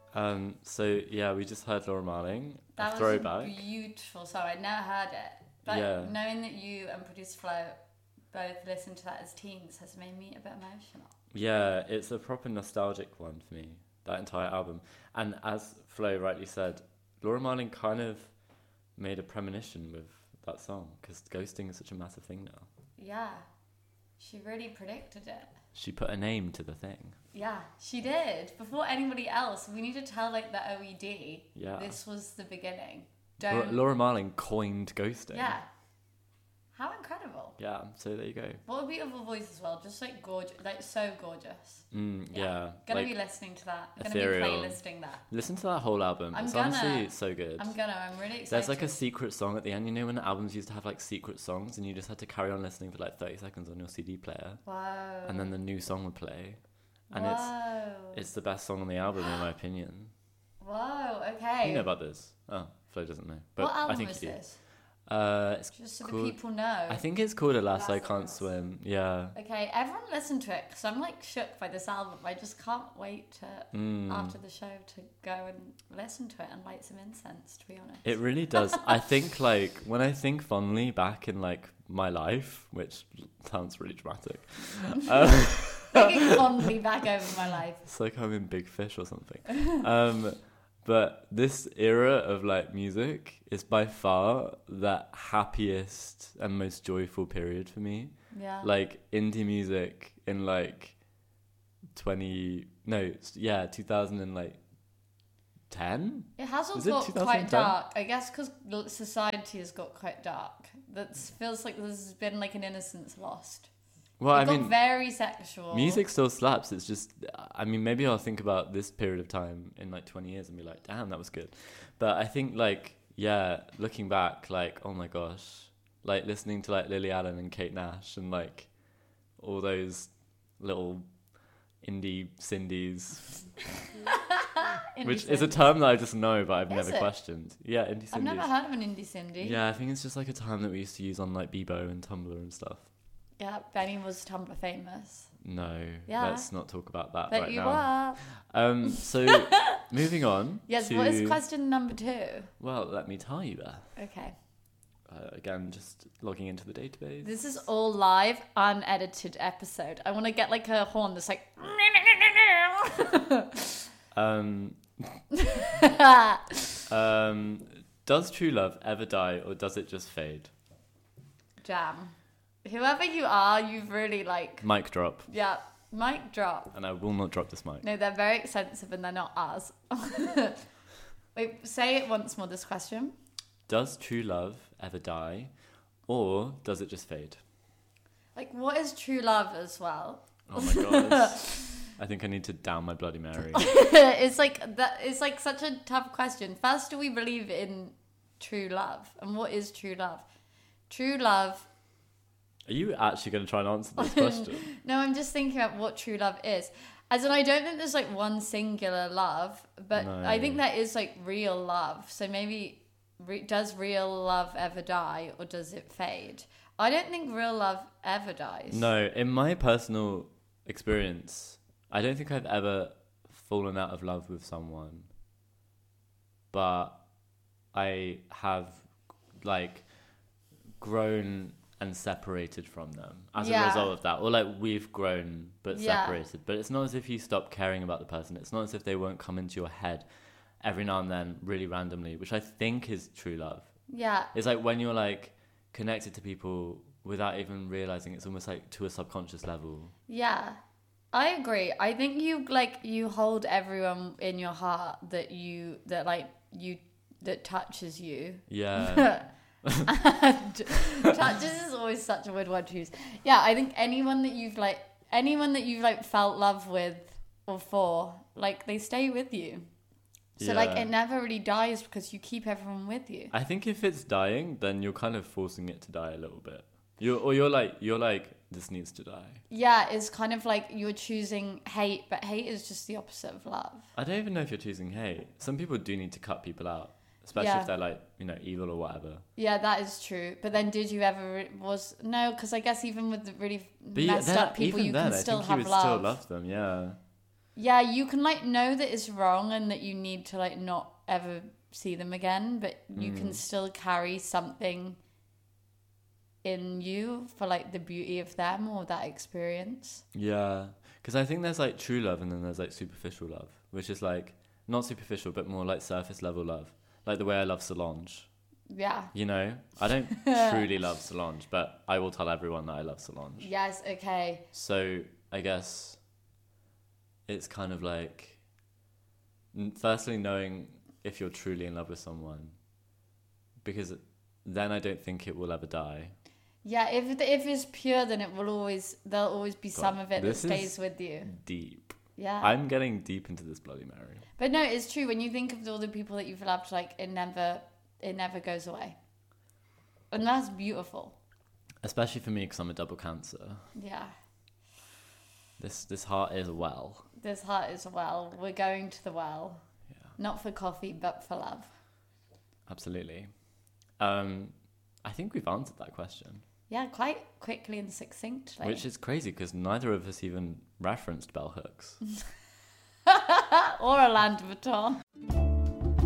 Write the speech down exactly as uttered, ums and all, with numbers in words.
Um, so yeah, we just heard Laura Marling, That a was throwback. a beautiful song. I'd never heard it. But Yeah. knowing that you and producer Flo both listened to that as teens has made me a bit emotional. Yeah, it's a proper nostalgic one for me, that entire album. And as Flo rightly said, Laura Marling kind of made a premonition with that song, because ghosting is such a massive thing now. Yeah. She really predicted it. She put a name to the thing. Yeah, she did. Before anybody else, we need to tell like the O E D. Yeah. This was the beginning. Laura, Don't. Laura Marling coined ghosting. Yeah. How incredible. Yeah, so there you go. What a beautiful voice as well. Just like gorgeous, like so gorgeous. Mm, yeah. Gonna like, be listening to that. Gonna ethereal. be playlisting that. Listen to that whole album. I'm it's gonna. honestly so good. I'm gonna. I'm really excited. There's like a secret song at the end. You know when albums used to have like secret songs and you just had to carry on listening for like thirty seconds on your C D player. Whoa. And then the new song would play. And Whoa. it's it's the best song on the album in my opinion. Whoa. Okay. You know about this? Oh, Flo doesn't know. But what album I think is you do. this? Uh, it's Just so called, the people know. I think it's called Alas, Alas, I I Can't Can't Swim. Yeah. Okay, everyone listen to it because I'm like shook by this album. I just can't wait to Mm. after the show to go and listen to it and light some incense. To be honest, It really does. I think like when I think fondly back in like my life, which sounds really dramatic. um, thinking fondly back over my life. It's like I'm in Big Fish or something. Um, but this era of like music is by far the happiest and most joyful period for me. Yeah. Like indie music in like twenty no yeah two thousand and like ten. It has all Is it got two thousand quite ten? dark. I guess because society has got quite dark. That feels like there's been like an innocence lost. Well, it I got mean, very sexual. music still slaps. It's just, I mean, maybe I'll think about this period of time in like twenty years and be like, damn, that was good. But I think like, yeah, looking back, like, oh my gosh, like listening to like Lily Allen and Kate Nash and like all those little indie Cindy's, Indie which is a Cindy. term that I just know, but I've Is never it? questioned. Yeah, indie I've Cindy's. never heard of an indie Cindy. Yeah, I think it's just like a term that we used to use on like Bebo and Tumblr and stuff. Yeah, Benny was Tumblr famous. No, Yeah. let's not talk about that But right you now. are. Um, so moving on. Yes, to, what is question number two? Well, let me tell you, Beth. Okay. Uh, again, just logging into the database. This is all live, unedited episode. I want to get like a horn that's like. Um, um, does true love ever die, or does it just fade? Jam. Whoever you are, you've really like. Mic drop, Yeah, mic drop. and I will not drop this mic. No, they're very expensive and they're not ours. Wait, say it once more, this question. Does true love ever die, or does it just fade? Like, what is true love as well? Oh my god! I think I need to down my Bloody Mary. It's like that. It's like such a tough question. First, do we believe in true love? And what is true love? True love. Are you actually going to try and answer this question? No, I'm just thinking about what true love is. As in, I don't think there's like one singular love, but No. I think there is like real love. So maybe, re- does real love ever die or does it fade? I don't think real love ever dies. No, in my personal experience, I don't think I've ever fallen out of love with someone, but I have like grown and separated from them as Yeah. a result of that, or like we've grown but Yeah. separated. But it's not as if you stop caring about the person. It's not as if they won't come into your head every now and then really randomly, which I think is true love. Yeah. It's like when you're like connected to people without even realizing, it's almost like to a subconscious level. Yeah. I agree. I think you like you hold everyone in your heart that you that like you that touches you. Yeah. And touches is always such a weird word to use. Yeah, I think anyone that you've like anyone that you've like felt love with or for, like they stay with you. So like Yeah. it never really dies because you keep everyone with you. I think if it's dying, then you're kind of forcing it to die a little bit. You're, or you're like, you're like, this needs to die. Yeah, it's kind of like you're choosing hate, but hate is just the opposite of love. I don't even know if you're choosing hate. Some people do need to cut people out, especially Yeah. if they're like, you know, evil or whatever. Yeah, that is true. But then did you ever re- was no? Because I guess even with the really But messed yeah, up people, even you then, can I still think have you would love. still love them. Yeah. Yeah, you can like know that it's wrong and that you need to like not ever see them again, but you Mm. can still carry something in you for like the beauty of them or that experience. Yeah, because I think there's like true love and then there's like superficial love, which is like not superficial but more like surface level love, like the way I love Solange. Yeah. You know, I don't truly love Solange, but I will tell everyone that I love Solange. Yes, okay. So I guess it's kind of like, n- firstly, knowing if you're truly in love with someone, because then I don't think it will ever die. Yeah, if if it's pure, then it will always there'll always be God, some of it that this stays is with you. Deep. Yeah. I'm getting deep into this Bloody Mary. But no, it's true. When you think of all the people that you've loved, like it never it never goes away, and that's beautiful. Especially for me, because I'm a double Cancer. Yeah. This this heart is a well. This heart is a well. We're going to the well. Yeah. Not for coffee, but for love. Absolutely. Um, I think we've answered that question. Yeah, quite quickly and succinctly. Which is crazy because neither of us even referenced bell hooks. or a land baton.